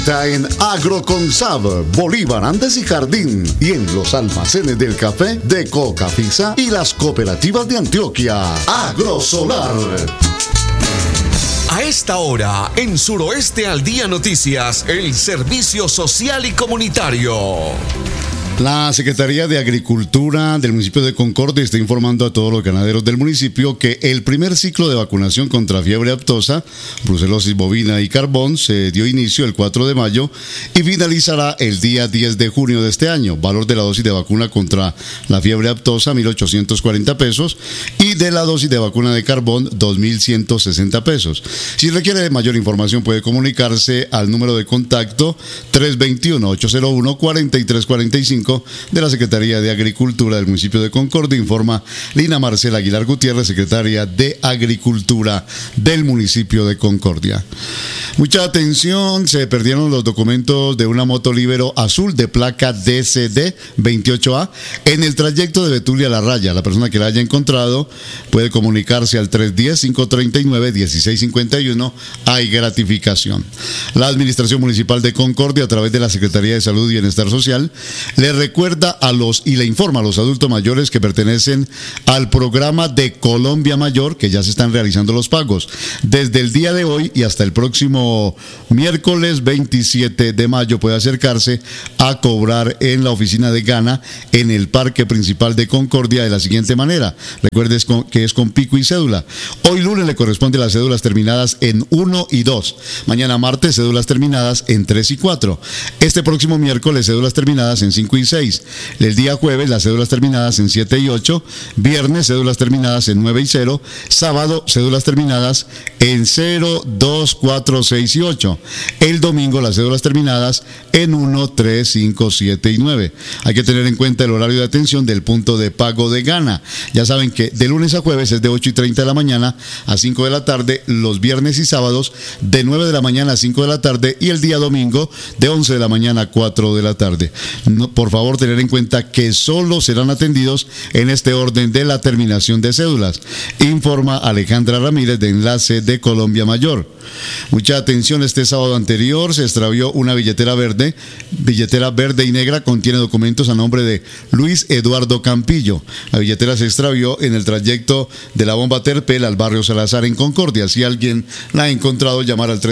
Está en Agroconsab, Bolívar, Andes y Jardín, y en los almacenes del café de Cocafisa y las cooperativas de Antioquia. Agrosolar. A esta hora, en Suroeste al Día Noticias, el servicio social y comunitario. La Secretaría de Agricultura del municipio de Concordia está informando a todos los ganaderos del municipio que el primer ciclo de vacunación contra fiebre aftosa, brucelosis bovina y carbón se dio inicio el 4 de mayo y finalizará el día 10 de junio de este año. Valor de la dosis de vacuna contra la fiebre aftosa, 1.840 pesos, y de la dosis de vacuna de carbón, 2.160 pesos. Si requiere mayor información puede comunicarse al número de contacto 321-801-4345 de la Secretaría de Agricultura del municipio de Concordia, informa Lina Marcela Aguilar Gutiérrez, secretaria de Agricultura del municipio de Concordia. Mucha atención, se perdieron los documentos de una moto Libero azul de placa DCD 28A en el trayecto de Betulia a La Raya. La persona que la haya encontrado puede comunicarse al 310-539-1651. Hay gratificación. La Administración Municipal de Concordia, a través de la Secretaría de Salud y Bienestar Social, le recuerda a los y le informa a los adultos mayores que pertenecen al programa de Colombia Mayor que ya se están realizando los pagos desde el día de hoy y hasta el próximo miércoles 27 de mayo. Puede acercarse a cobrar en la oficina de Gana en el parque principal de Concordia de la siguiente manera. Recuerde que es con pico y cédula. Hoy lunes le corresponde las cédulas terminadas en 1 y 2. Mañana martes cédulas terminadas en 3 y 4. Este próximo miércoles cédulas terminadas en 5 y 6. El día jueves las cédulas terminadas en 7 y 8. Viernes cédulas terminadas en 9 y 0. Sábado cédulas terminadas en 0, 2, 4, 6 y 8. El domingo las cédulas terminadas en 1, 3, 5, 7 y 9. Hay que tener en cuenta el horario de atención del punto de pago de Gana. Ya saben que de lunes a jueves es de 8:30 de la mañana a 5 de la tarde, los viernes y sábados de 9 de la mañana a 5 de la tarde y el día domingo de 11 de la mañana a 4 de la tarde. Por favor, tener en cuenta que solo serán atendidos en este orden de la terminación de cédulas, informa Alejandra Ramírez de Enlace de Colombia Mayor. Mucha atención, este sábado anterior se extravió una billetera verde y negra, contiene documentos a nombre de Luis Eduardo Campillo. La billetera se extravió en el trayecto de la bomba Terpel al barrio Salazar en Concordia. Si alguien la ha encontrado, llamar al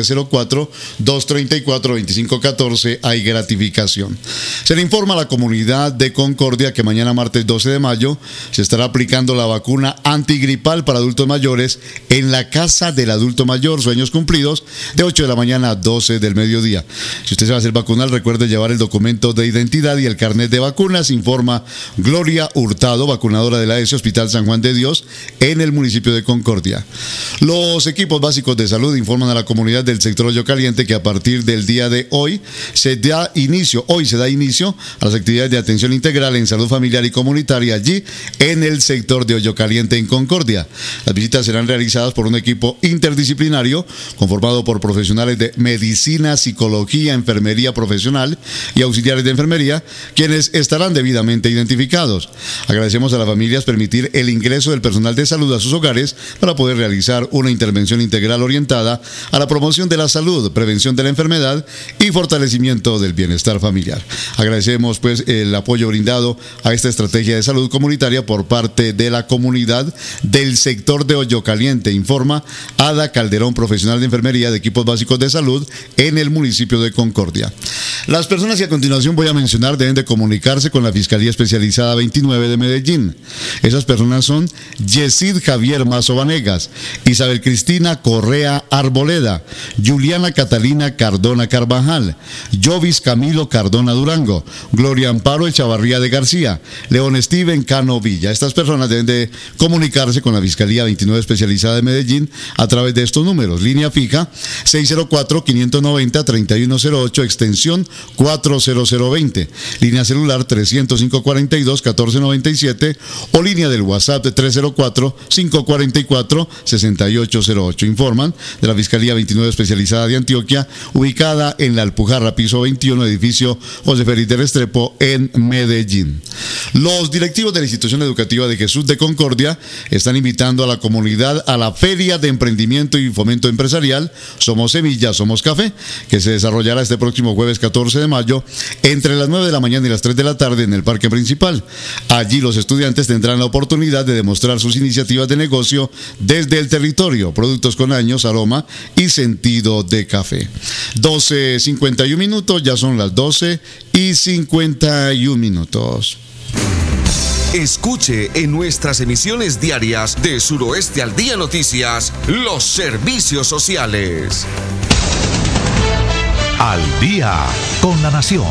304-234-2514, hay gratificación. Se le informa a la comunidad de Concordia que mañana martes 12 de mayo se estará aplicando la vacuna antigripal para adultos mayores en la Casa del Adulto Mayor, Sueños Cumplidos, de 8 de la mañana a 12 del mediodía. Si usted se va a hacer vacunar, recuerde llevar el documento de identidad y el carnet de vacunas, informa Gloria Hurtado, vacunadora de la ESE Hospital San Juan de Dios en el municipio de Concordia. Los equipos básicos de salud informan a la comunidad del sector Hoyo Caliente que a partir del día de hoy se da inicio a las actividades de atención integral en salud familiar y comunitaria allí en el sector de Hoyo Caliente en Concordia. Las visitas serán realizadas por un equipo interdisciplinario conformado por profesionales de medicina, psicología, enfermería profesional y auxiliares de enfermería, quienes estarán debidamente identificados. Agradecemos a las familias permitir el ingreso del personal de salud a sus hogares para poder realizar una intervención integral orientada a la promoción de la salud, prevención de la enfermedad y fortalecimiento del bienestar familiar. Agradecemos el apoyo brindado a esta estrategia de salud comunitaria por parte de la comunidad del sector de Hoyo Caliente, informa Ada Calderón, profesional de enfermería de equipos básicos de salud en el municipio de Concordia. Las personas que a continuación voy a mencionar deben de comunicarse con la Fiscalía Especializada 29 de Medellín. Esas personas son Yesid Javier Mazo Vanegas, Isabel Cristina Correa Arboleda, Juliana Catalina Cardona Carvajal, Jovis Camilo Cardona Durango, Gloria Amparo Echavarría de García, León Steven Cano Villa. Estas personas deben de comunicarse con la Fiscalía 29 Especializada de Medellín a través de estos números: línea fija 604-590-3108, extensión 40020, línea celular 305-42-1497 o línea del WhatsApp de 304-544-6808. Informan de la Fiscalía 29 Especializada de Antioquia, ubicada en la Alpujarra, piso 21, edificio José Félix de Restrepo, en Medellín. Los directivos de la Institución Educativa de Jesús de Concordia están invitando a la comunidad a la Feria de Emprendimiento y Fomento Empresarial Somos Semilla, Somos Café, que se desarrollará este próximo jueves 14 de mayo entre las 9 de la mañana y las 3 de la tarde en el parque principal. Allí los estudiantes tendrán la oportunidad de demostrar sus iniciativas de negocio desde el territorio, productos con años, aroma y sentido de café. 12:51 minutos, ya son las 12:51 minutos. Escuche en nuestras emisiones diarias de Suroeste al Día Noticias los servicios sociales. Al día con la nación.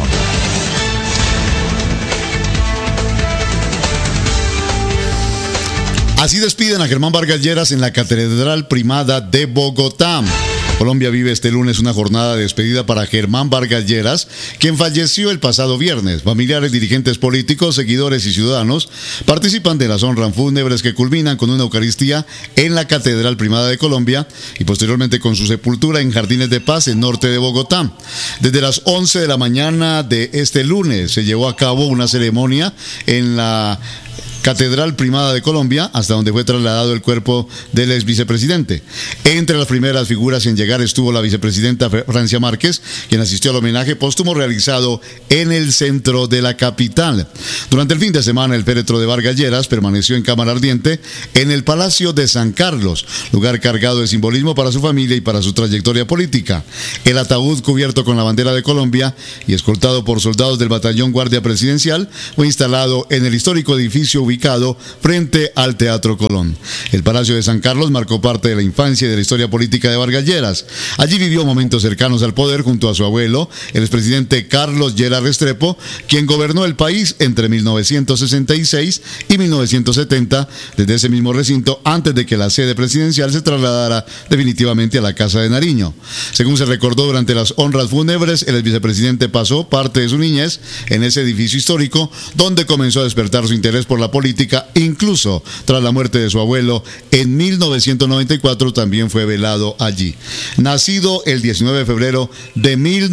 Así despiden a Germán Vargas Lleras en la Catedral Primada de Bogotá. Colombia vive este lunes una jornada de despedida para Germán Vargas Lleras, quien falleció el pasado viernes. Familiares, dirigentes políticos, seguidores y ciudadanos participan de las honras fúnebres que culminan con una Eucaristía en la Catedral Primada de Colombia y posteriormente con su sepultura en Jardines de Paz, en norte de Bogotá. Desde las 11 de la mañana de este lunes se llevó a cabo una ceremonia en la Catedral Primada de Colombia, hasta donde fue trasladado el cuerpo del ex vicepresidente. Entre las primeras figuras en llegar estuvo la vicepresidenta Francia Márquez, quien asistió al homenaje póstumo realizado en el centro de la capital. Durante el fin de semana, el féretro de Vargas Lleras permaneció en cámara ardiente en el Palacio de San Carlos, lugar cargado de simbolismo para su familia y para su trayectoria política. El ataúd, cubierto con la bandera de Colombia y escoltado por soldados del Batallón Guardia Presidencial, fue instalado en el histórico edificio ubicado frente al Teatro Colón. El Palacio de San Carlos marcó parte de la infancia y de la historia política de Vargas Lleras. Allí vivió momentos cercanos al poder junto a su abuelo, el expresidente Carlos Lleras Restrepo, quien gobernó el país entre 1966 y 1970 desde ese mismo recinto, antes de que la sede presidencial se trasladara definitivamente a la Casa de Nariño. Según se recordó durante las honras fúnebres, el vicepresidente pasó parte de su niñez en ese edificio histórico, donde comenzó a despertar su interés por la política, incluso tras la muerte de su abuelo en 1994, también fue velado allí. Nacido el 19 de febrero de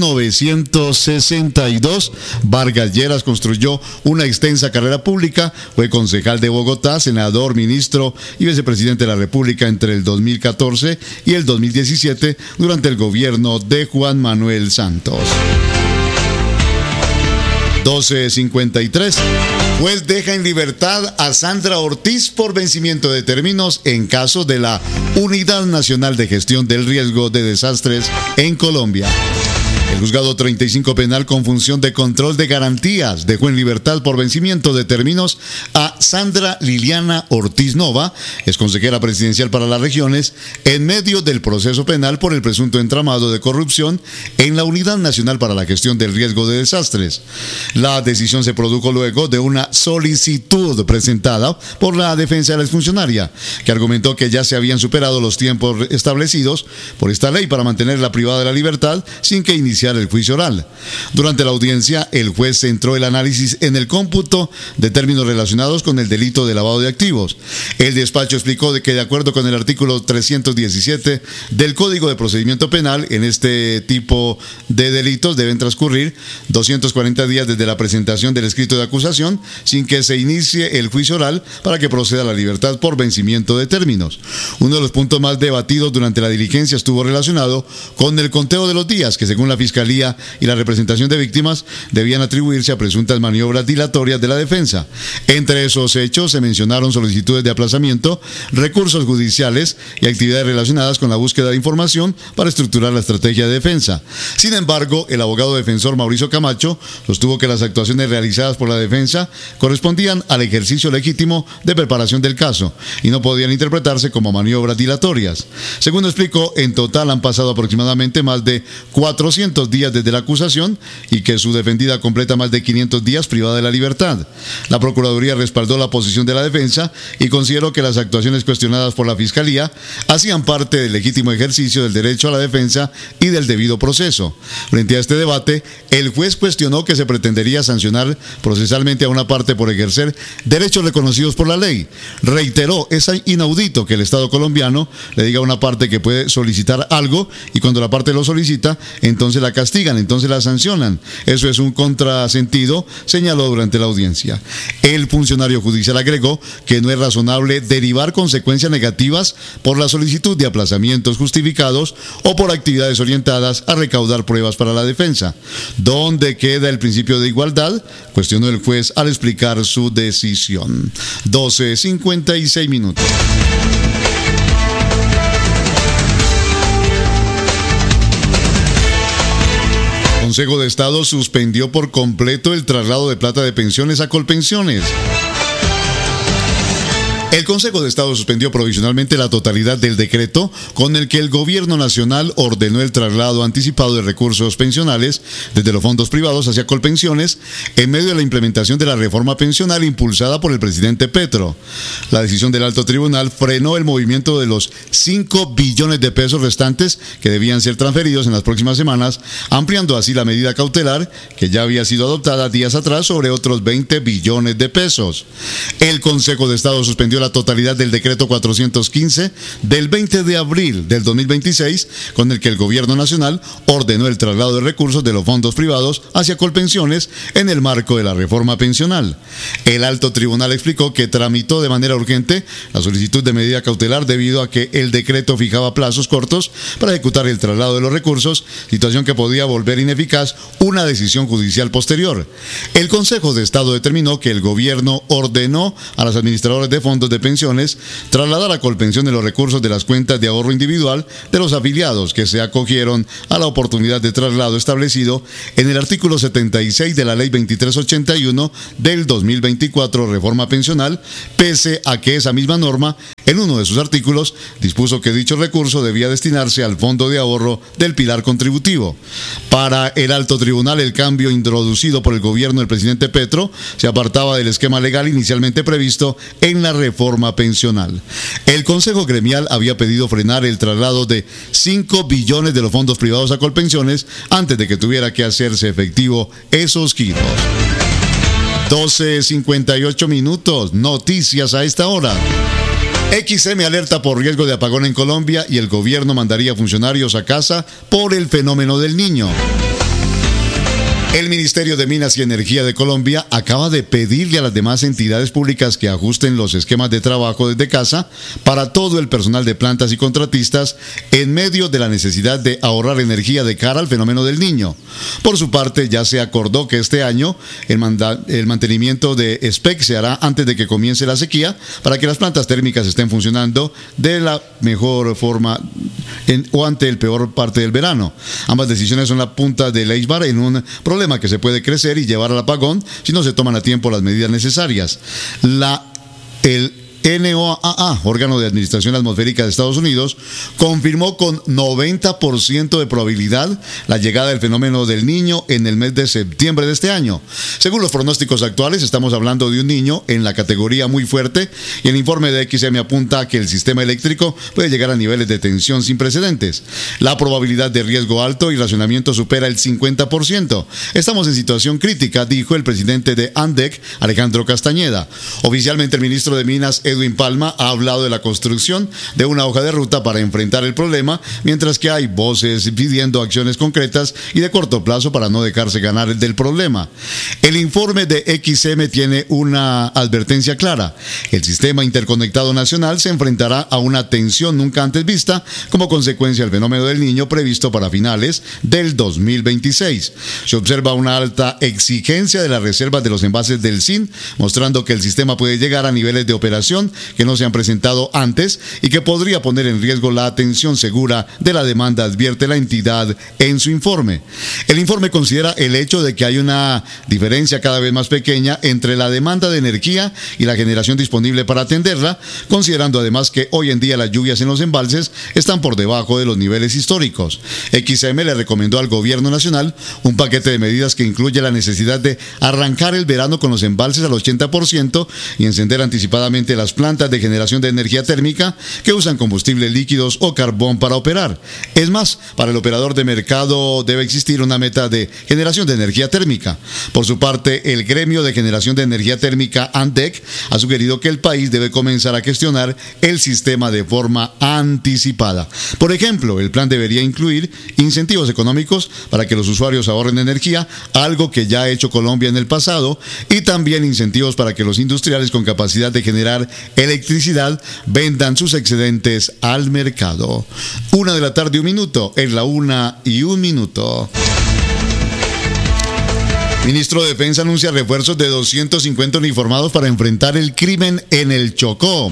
1962, Vargas Lleras construyó una extensa carrera pública, fue concejal de Bogotá, senador, ministro y vicepresidente de la República entre el 2014 y el 2017 durante el gobierno de Juan Manuel Santos. 12:53. Juez deja en libertad a Sandra Ortiz por vencimiento de términos en caso de la Unidad Nacional de Gestión del Riesgo de Desastres en Colombia. El juzgado 35 penal con función de control de garantías dejó en libertad por vencimiento de términos a Sandra Liliana Ortiz Nova, ex consejera presidencial para las regiones, en medio del proceso penal por el presunto entramado de corrupción en la Unidad Nacional para la Gestión del Riesgo de Desastres. La decisión se produjo luego de una solicitud presentada por la defensa de la exfuncionaria, que argumentó que ya se habían superado los tiempos establecidos por esta ley para mantenerla privada de la libertad sin que iniciara el juicio oral. Durante la audiencia, el juez centró el análisis en el cómputo de términos relacionados con el delito de lavado de activos. El despacho explicó que de acuerdo con el artículo 317 del Código de Procedimiento Penal, en este tipo de delitos deben transcurrir 240 días desde la presentación del escrito de acusación sin que se inicie el juicio oral para que proceda a la libertad por vencimiento de términos. Uno de los puntos más debatidos durante la diligencia estuvo relacionado con el conteo de los días que, según la Fiscalía y la representación de víctimas, debían atribuirse a presuntas maniobras dilatorias de la defensa. Entre esos hechos se mencionaron solicitudes de aplazamiento, recursos judiciales y actividades relacionadas con la búsqueda de información para estructurar la estrategia de defensa. Sin embargo, el abogado defensor Mauricio Camacho sostuvo que las actuaciones realizadas por la defensa correspondían al ejercicio legítimo de preparación del caso y no podían interpretarse como maniobras dilatorias. Según explicó, en total han pasado aproximadamente más de 400 200 días desde la acusación y que su defendida completa más de 500 días privada de la libertad. La Procuraduría respaldó la posición de la defensa y consideró que las actuaciones cuestionadas por la Fiscalía hacían parte del legítimo ejercicio del derecho a la defensa y del debido proceso. Frente a este debate, el juez cuestionó que se pretendería sancionar procesalmente a una parte por ejercer derechos reconocidos por la ley. Reiteró, es inaudito que el Estado colombiano le diga a una parte que puede solicitar algo y cuando la parte lo solicita, entonces la castigan, entonces la sancionan. Eso es un contrasentido, señaló durante la audiencia. El funcionario judicial agregó que no es razonable derivar consecuencias negativas por la solicitud de aplazamientos justificados o por actividades orientadas a recaudar pruebas para la defensa. ¿Dónde queda el principio de igualdad?, cuestionó el juez al explicar su decisión. 12:56 minutos. El Consejo de Estado suspendió por completo el traslado de plata de pensiones a Colpensiones. El Consejo de Estado suspendió provisionalmente la totalidad del decreto con el que el Gobierno Nacional ordenó el traslado anticipado de recursos pensionales desde los fondos privados hacia Colpensiones en medio de la implementación de la reforma pensional impulsada por el presidente Petro. La decisión del Alto Tribunal frenó el movimiento de los 5 billones de pesos restantes que debían ser transferidos en las próximas semanas, ampliando así la medida cautelar que ya había sido adoptada días atrás sobre otros 20 billones de pesos. El Consejo de Estado suspendió la totalidad del decreto 415 del 20 de abril del 2026, con el que el Gobierno Nacional ordenó el traslado de recursos de los fondos privados hacia Colpensiones en el marco de la reforma pensional. El Alto Tribunal explicó que tramitó de manera urgente la solicitud de medida cautelar debido a que el decreto fijaba plazos cortos para ejecutar el traslado de los recursos, situación que podía volver ineficaz una decisión judicial posterior. El Consejo de Estado determinó que el Gobierno ordenó a los administradores de fondos de pensiones trasladar a Colpensiones los recursos de las cuentas de ahorro individual de los afiliados que se acogieron a la oportunidad de traslado establecido en el artículo 76 de la Ley 2381 del 2024 Reforma Pensional, pese a que esa misma norma, en uno de sus artículos, dispuso que dicho recurso debía destinarse al fondo de ahorro del pilar contributivo. Para el Alto Tribunal, el cambio introducido por el gobierno del presidente Petro se apartaba del esquema legal inicialmente previsto en la reforma pensional. El Consejo Gremial había pedido frenar el traslado de 5 billones de los fondos privados a Colpensiones antes de que tuviera que hacerse efectivo esos giros. 12:58 minutos. Noticias a esta hora. XM alerta por riesgo de apagón en Colombia y el gobierno mandaría funcionarios a casa por el fenómeno del Niño. El Ministerio de Minas y Energía de Colombia acaba de pedirle a las demás entidades públicas que ajusten los esquemas de trabajo desde casa para todo el personal de plantas y contratistas en medio de la necesidad de ahorrar energía de cara al fenómeno del Niño. Por su parte, ya se acordó que este año el mantenimiento de SPEC se hará antes de que comience la sequía para que las plantas térmicas estén funcionando de la mejor forma o ante el peor parte del verano. Ambas decisiones son la punta del iceberg en un problema que se puede crecer y llevar al apagón si no se toman a tiempo las medidas necesarias. El NOAA, órgano de administración atmosférica de Estados Unidos, confirmó con 90% de probabilidad la llegada del fenómeno del Niño en el mes de septiembre de este año. Según los pronósticos actuales, estamos hablando de un Niño en la categoría muy fuerte y el informe de XM apunta a que el sistema eléctrico puede llegar a niveles de tensión sin precedentes. La probabilidad de riesgo alto y racionamiento supera el 50%. Estamos en situación crítica, dijo el presidente de ANDEC, Alejandro Castañeda. Oficialmente, el ministro de Minas, Edwin Palma, ha hablado de la construcción de una hoja de ruta para enfrentar el problema, mientras que hay voces pidiendo acciones concretas y de corto plazo para no dejarse ganar del problema. El informe de XM tiene una advertencia clara. El sistema interconectado nacional se enfrentará a una tensión nunca antes vista como consecuencia del fenómeno del Niño previsto para finales del 2026. Se observa una alta exigencia de las reservas de los envases del SIN, mostrando que el sistema puede llegar a niveles de operación situación que no se han presentado antes y que podría poner en riesgo la atención segura de la demanda, advierte la entidad en su informe. El informe considera el hecho de que hay una diferencia cada vez más pequeña entre la demanda de energía y la generación disponible para atenderla, considerando además que hoy en día las lluvias en los embalses están por debajo de los niveles históricos. XM le recomendó al gobierno nacional un paquete de medidas que incluye la necesidad de arrancar el verano con los embalses al 80% y encender anticipadamente las plantas de generación de energía térmica que usan combustibles líquidos o carbón para operar. Es más, para el operador de mercado debe existir una meta de generación de energía térmica. Por su parte, el gremio de generación de energía térmica ANDEC ha sugerido que el país debe comenzar a gestionar el sistema de forma anticipada. Por ejemplo, el plan debería incluir incentivos económicos para que los usuarios ahorren energía, algo que ya ha hecho Colombia en el pasado, y también incentivos para que los industriales con capacidad de generar electricidad vendan sus excedentes al mercado. 1:01 PM, es la 1:01 PM. Ministro de Defensa anuncia refuerzos de 250 uniformados para enfrentar el crimen en el Chocó.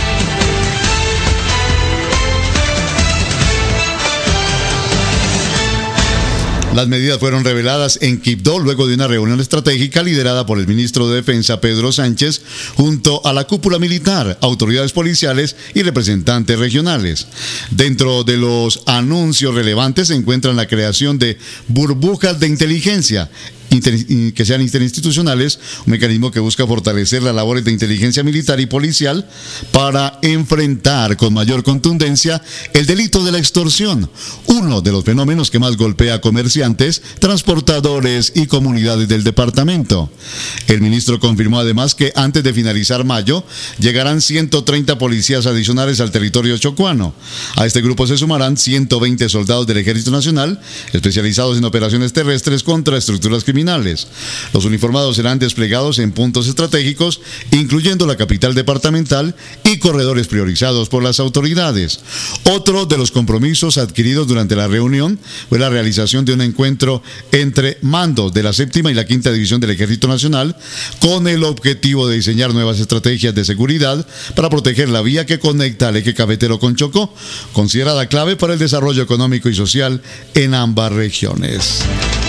Las medidas fueron reveladas en Quibdó luego de una reunión estratégica liderada por el ministro de Defensa Pedro Sánchez junto a la cúpula militar, autoridades policiales y representantes regionales. Dentro de los anuncios relevantes se encuentran la creación de burbujas de inteligencia que sean interinstitucionales, un mecanismo que busca fortalecer las labores de inteligencia militar y policial para enfrentar con mayor contundencia el delito de la extorsión, uno de los fenómenos que más golpea a comerciantes, transportadores y comunidades del departamento. El ministro confirmó además que antes de finalizar mayo llegarán 130 policías adicionales al territorio chocuano. A este grupo se sumarán 120 soldados del Ejército Nacional especializados en operaciones terrestres contra estructuras criminales. Los uniformados serán desplegados en puntos estratégicos, incluyendo la capital departamental y corredores priorizados por las autoridades. Otro de los compromisos adquiridos durante la reunión fue la realización de un encuentro entre mandos de la 7ª y la 5ª División del Ejército Nacional con el objetivo de diseñar nuevas estrategias de seguridad para proteger la vía que conecta al eje cafetero con Chocó, considerada clave para el desarrollo económico y social en ambas regiones.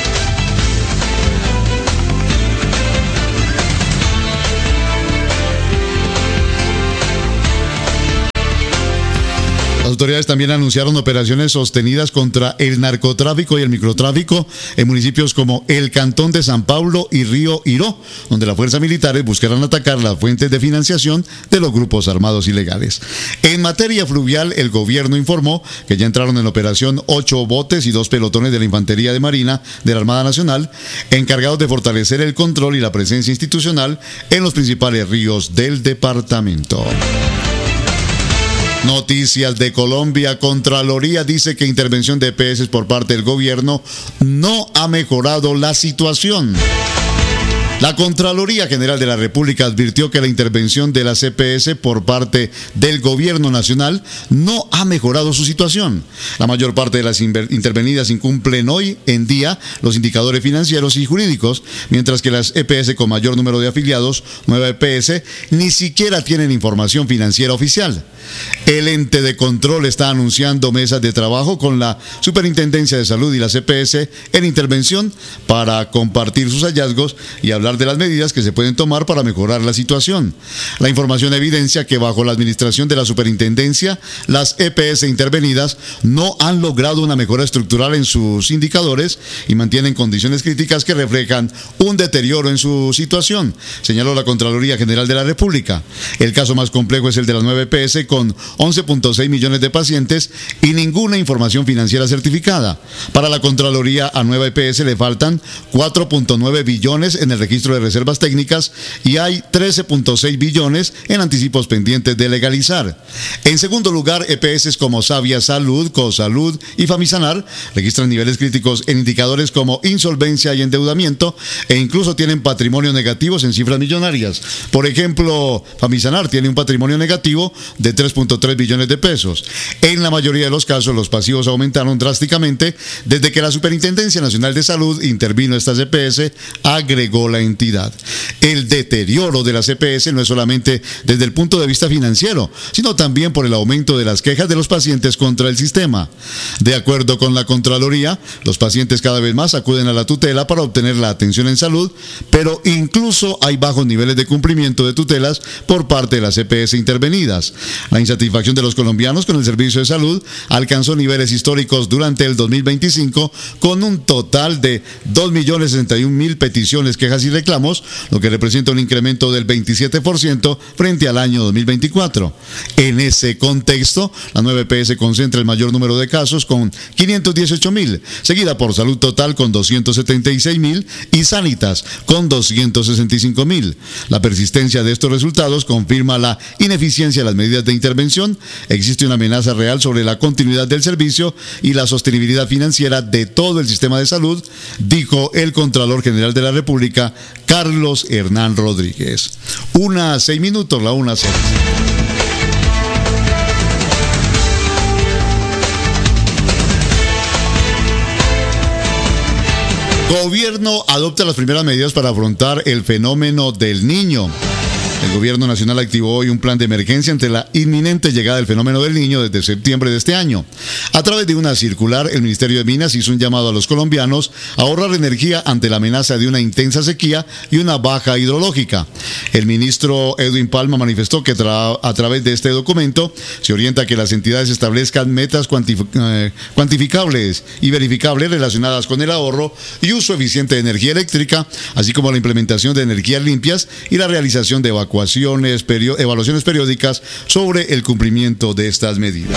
Las autoridades también anunciaron operaciones sostenidas contra el narcotráfico y el microtráfico en municipios como el Cantón de San Pablo y Río Iró, donde las fuerzas militares buscarán atacar las fuentes de financiación de los grupos armados ilegales. En materia fluvial, el gobierno informó que ya entraron en operación 8 botes y 2 pelotones de la Infantería de Marina de la Armada Nacional, encargados de fortalecer el control y la presencia institucional en los principales ríos del departamento. Noticias de Colombia. Contraloría dice que intervención de EPS por parte del gobierno no ha mejorado la situación. La Contraloría General de la República advirtió que la intervención de las EPS por parte del Gobierno Nacional no ha mejorado su situación. La mayor parte de las intervenidas incumplen hoy en día los indicadores financieros y jurídicos, mientras que las EPS con mayor número de afiliados, Nueva EPS, ni siquiera tienen información financiera oficial. El ente de control está anunciando mesas de trabajo con la Superintendencia de Salud y las EPS en intervención para compartir sus hallazgos y hablar de las medidas que se pueden tomar para mejorar la situación. La información evidencia que bajo la administración de la superintendencia, las EPS intervenidas no han logrado una mejora estructural en sus indicadores y mantienen condiciones críticas que reflejan un deterioro en su situación, señaló la Contraloría General de la República. El caso más complejo es el de las 9 EPS con 11.6 millones de pacientes y ninguna información financiera certificada. Para la Contraloría, a Nueva EPS le faltan 4.9 billones en el registro de reservas técnicas y hay 13.6 billones en anticipos pendientes de legalizar. En segundo lugar, EPS como Sabia Salud, Cosalud y Famisanar registran niveles críticos en indicadores como insolvencia y endeudamiento e incluso tienen patrimonios negativos en cifras millonarias. Por ejemplo, Famisanar tiene un patrimonio negativo de 3.3 billones de pesos. En la mayoría de los casos, los pasivos aumentaron drásticamente desde que la Superintendencia Nacional de Salud intervino estas EPS, agregó la entidad. El deterioro de las EPS no es solamente desde el punto de vista financiero, sino también por el aumento de las quejas de los pacientes contra el sistema. De acuerdo con la Contraloría, los pacientes cada vez más acuden a la tutela para obtener la atención en salud, pero incluso hay bajos niveles de cumplimiento de tutelas por parte de las EPS intervenidas. La insatisfacción de los colombianos con el servicio de salud alcanzó niveles históricos durante el 2025 con un total de 2.061.000 peticiones, quejas y reclamos, lo que representa un incremento del 27% frente al año 2024. En ese contexto, la nueva EPS concentra el mayor número de casos con 518.000, seguida por Salud Total con 276.000 y Sanitas con 265.000. La persistencia de estos resultados confirma la ineficiencia de las medidas de intervención. Existe una amenaza real sobre la continuidad del servicio y la sostenibilidad financiera de todo el sistema de salud, dijo el Contralor General de la República, Carlos Hernán Rodríguez. 1:06, la 1:06. Gobierno adopta las primeras medidas para afrontar el fenómeno del Niño. El Gobierno Nacional activó hoy un plan de emergencia ante la inminente llegada del fenómeno del Niño desde septiembre de este año. A través de una circular, el Ministerio de Minas hizo un llamado a los colombianos a ahorrar energía ante la amenaza de una intensa sequía y una baja hidrológica. El ministro Edwin Palma manifestó que a través de este documento se orienta a que las entidades establezcan metas cuantificables y verificables relacionadas con el ahorro y uso eficiente de energía eléctrica, así como la implementación de energías limpias y la realización de evaluaciones periódicas sobre el cumplimiento de estas medidas.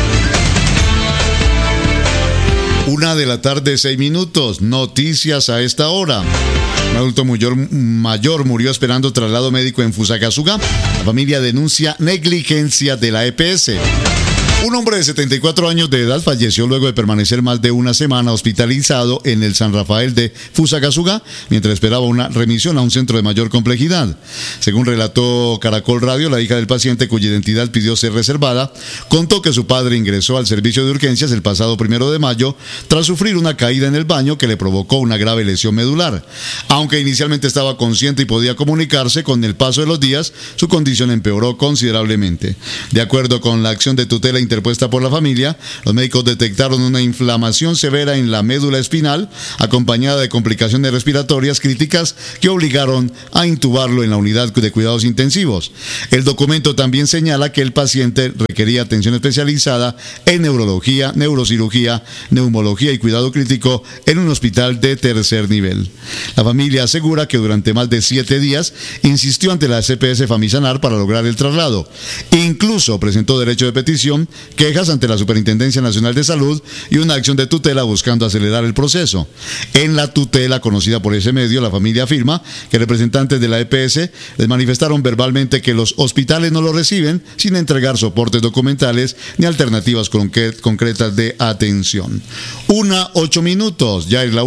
1:06 PM. Noticias a esta hora. Un adulto mayor murió esperando traslado médico en Fusagasugá. La familia denuncia negligencia de la EPS. Un hombre de 74 años de edad falleció luego de permanecer más de una semana hospitalizado en el San Rafael de Fusagasugá mientras esperaba una remisión a un centro de mayor complejidad. Según relató Caracol Radio, la hija del paciente, cuya identidad pidió ser reservada, contó que su padre ingresó al servicio de urgencias el pasado 1 de mayo tras sufrir una caída en el baño que le provocó una grave lesión medular. Aunque inicialmente estaba consciente y podía comunicarse, con el paso de los días su condición empeoró considerablemente. De acuerdo con la acción de tutela interpuesta por la familia, los médicos detectaron una inflamación severa en la médula espinal, acompañada de complicaciones respiratorias críticas que obligaron a intubarlo en la unidad de cuidados intensivos. El documento también señala que el paciente requería atención especializada en neurología, neurocirugía, neumología y cuidado crítico en un hospital de tercer nivel. La familia asegura que durante más de 7 días insistió ante la CPS Famisanar para lograr el traslado. Incluso presentó derecho de petición, quejas ante la Superintendencia Nacional de Salud y una acción de tutela buscando acelerar el proceso. En la tutela conocida por ese medio, la familia afirma que representantes de la EPS les manifestaron verbalmente que los hospitales no lo reciben sin entregar soportes documentales ni alternativas concretas de atención. 1:08 PM, ya es la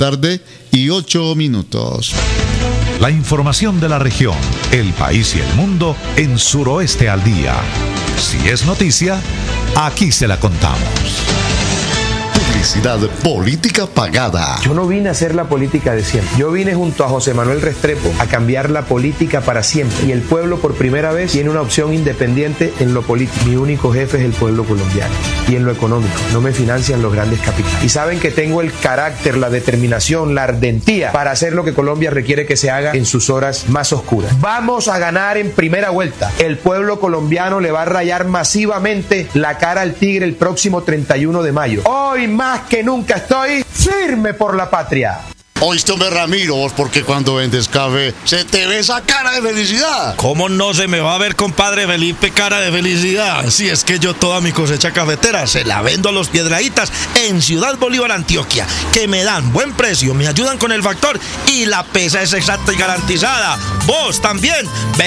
1:08 PM. La información de la región, el país y el mundo en Suroeste al Día. Si es noticia, aquí se la contamos. Publicidad política pagada. Yo no vine a hacer la política de siempre. Yo vine junto a José Manuel Restrepo a cambiar la política para siempre. Y el pueblo por primera vez tiene una opción independiente en lo político. Mi único jefe es el pueblo colombiano. Y en lo económico, no me financian los grandes capitales. Y saben que tengo el carácter, la determinación, la ardentía para hacer lo que Colombia requiere que se haga en sus horas más oscuras. Vamos a ganar en primera vuelta. El pueblo colombiano le va a rayar masivamente la cara al tigre el próximo 31 de mayo. Hoy más que nunca estoy firme por la patria. Oíste, hombre, Ramiro, vos porque cuando vendes café se te ve esa cara de felicidad. ¿Cómo no se me va a ver, compadre Felipe, cara de felicidad? Si es que yo toda mi cosecha cafetera se la vendo a los Piedrahítas en Ciudad Bolívar, Antioquia, que me dan buen precio, me ayudan con el factor y la pesa es exacta y garantizada. Vos también,